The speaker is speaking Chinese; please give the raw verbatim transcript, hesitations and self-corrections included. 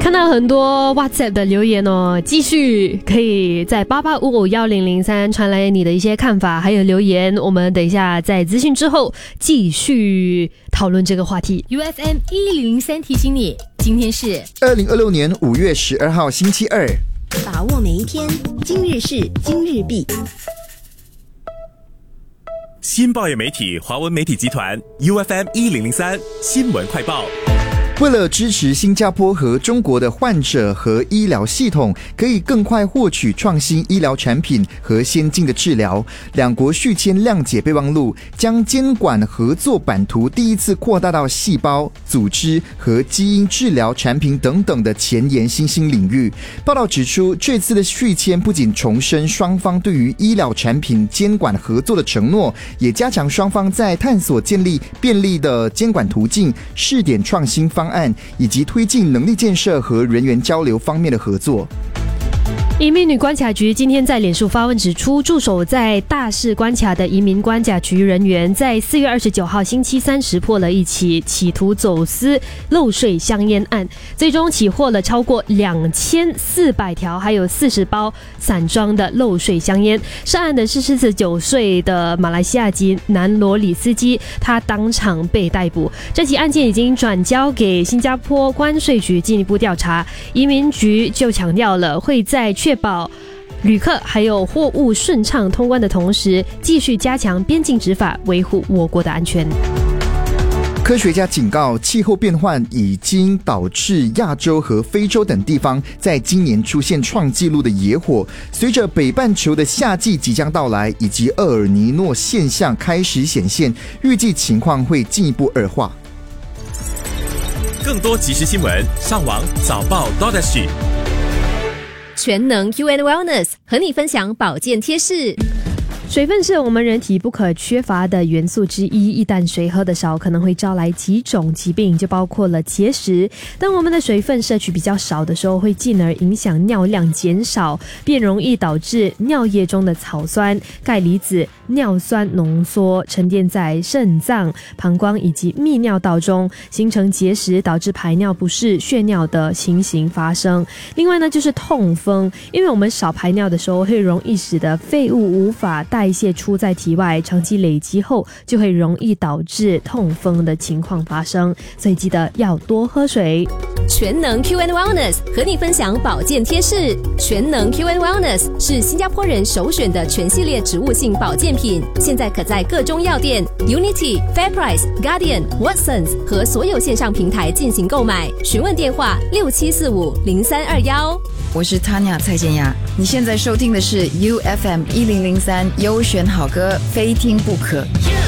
看到很多 WhatsApp 的留言哦，继续可以在八八五五一零零三传来你的一些看法还有留言，我们等一下在资讯之后继续讨论这个话题。 U F M 一零零三提醒你，今天是二零二六年五月十二号星期二， 把握每一天，今日事今日毕。 新报业媒体华文媒体集团 U F M 一零零三新闻快报。 为了支持新加坡和中国的患者和医疗系统可以更快获取创新医疗产品和先进的治疗，两国续签谅解备忘录，将监管合作版图第一次扩大到细胞、组织和基因治疗产品等等的前沿新兴领域。报道指出，这次的续签不仅重申双方对于医疗产品监管合作的承诺，也加强双方在探索建立便利的监管途径、试点创新方案以及推进能力建设和人员交流方面的合作。 移民女关卡局今天在脸书发文指出，驻守在大市关卡的移民关卡局人员在四月二十九号星期三识破了一起企图走私漏税香烟案，最终起获了超过两千四百条还有四十包散装的漏税香烟。涉案的是四十九岁的马来西亚籍男罗里司机，他当场被逮捕。这起案件已经转交给新加坡关税局进一步调查。移民局就强调了，会在确保旅客还有货物顺畅通关的同时，继续加强边境执法，维护我国的安全。 科学家警告，气候变化已经导致亚洲和非洲等地方在今年出现创纪录的野火。随着北半球的夏季即将到来，以及厄尔尼诺现象开始显现，预计情况会进一步恶化。 更多即时新闻，上网早报 .sg。 全能 U N Wellness 和你分享保健贴士。 水分是我们人体不可缺乏的元素之一，一旦水喝得少，可能会招来几种疾病，就包括了结石。当我们的水分摄取比较少的时候，会进而影响尿量减少，便容易导致尿液中的草酸、钙离子、尿酸浓缩沉淀在肾脏、膀胱以及泌尿道中，形成结石，导致排尿不适、血尿的情形发生。另外呢，就是痛风，因为我们少排尿的时候，会容易使得废物无法代谢出在体外，长期累积后就会容易导致痛风的情况发生，所以记得要多喝水。 全能 Q N Wellness 和你分享保健贴士。全能 Q N Wellness 是新加坡人首选的全系列植物性保健品，现在可在各中药店、Unity、Fairprice、Guardian、Watsons 和所有线上平台进行购买。询问电话六七四五零三二幺。 我是 Tanya 蔡健雅，你现在收听的是 U F M 一零零三优选好歌，非听不可。